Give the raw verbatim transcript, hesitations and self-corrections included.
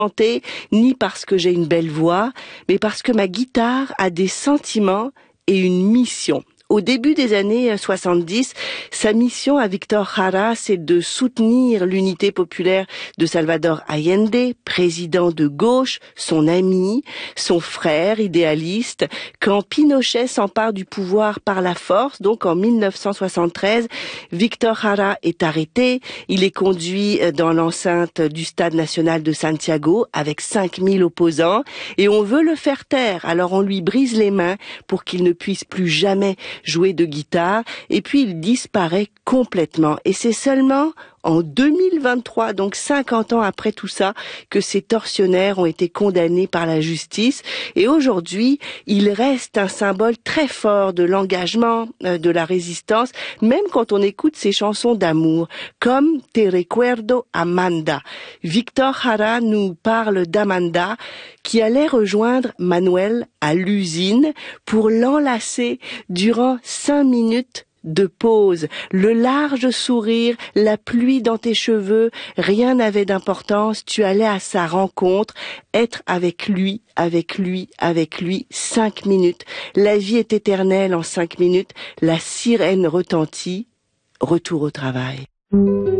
chanter, ni parce que j'ai une belle voix, mais parce que ma guitare a des sentiments et une mission. Au début des années soixante-dix, sa mission à Victor Jara, c'est de soutenir l'unité populaire de Salvador Allende, président de gauche, son ami, son frère idéaliste, quand Pinochet s'empare du pouvoir par la force. Donc en mille neuf cent soixante-treize, Victor Jara est arrêté, il est conduit dans l'enceinte du Stade national de Santiago avec cinq mille opposants et on veut le faire taire. Alors on lui brise les mains pour qu'il ne puisse plus jamais jouer de guitare, et puis il disparaît complètement. Et c'est seulement en deux mille vingt-trois, donc cinquante ans après tout ça, que ces tortionnaires ont été condamnés par la justice. Et aujourd'hui, il reste un symbole très fort de l'engagement, de la résistance, même quand on écoute ses chansons d'amour, comme Te recuerdo Amanda. Victor Jara nous parle d'Amanda, qui allait rejoindre Manuel à l'usine pour l'enlacer durant cinq minutes de pause, le large sourire, la pluie dans tes cheveux, rien n'avait d'importance, tu allais à sa rencontre, être avec lui, avec lui, avec lui, cinq minutes. La vie est éternelle en cinq minutes, la sirène retentit, retour au travail.